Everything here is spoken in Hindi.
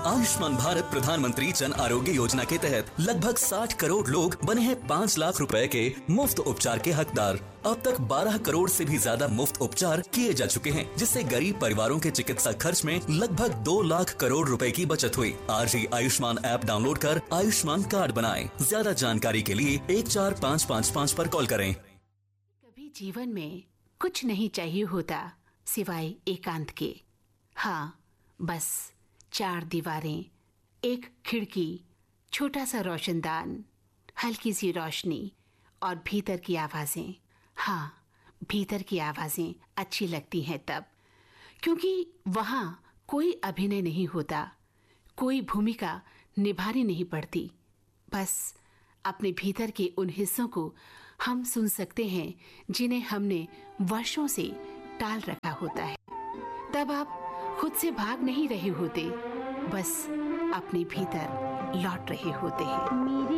आयुष्मान भारत प्रधानमंत्री जन आरोग्य योजना के तहत लगभग 60 करोड़ लोग बने हैं 5 लाख रुपए के मुफ्त उपचार के हकदार। अब तक 12 करोड़ से भी ज्यादा मुफ्त उपचार किए जा चुके हैं, जिससे गरीब परिवारों के चिकित्सा खर्च में लगभग 2 लाख करोड़ रुपए की बचत हुई। आज ही आयुष्मान ऐप डाउनलोड कर आयुष्मान कार्ड बनाएं। ज्यादा जानकारी के लिए 14555 पर कॉल करें। कभी जीवन में कुछ नहीं चाहिए होता सिवाय एकांत के। हाँ, बस 4 दीवारें, एक खिड़की, छोटा सा रोशनदान, हल्की सी रोशनी और भीतर की आवाजें। हाँ, भीतर की आवाजें अच्छी लगती हैं तब, क्योंकि वहाँ कोई अभिनय नहीं होता, कोई भूमिका निभानी नहीं पड़ती। बस अपने भीतर के उन हिस्सों को हम सुन सकते हैं जिन्हें हमने वर्षों से टाल रखा होता है। तब आप खुद से भाग नहीं रहे होते, बस अपने भीतर लौट रहे होते हैं।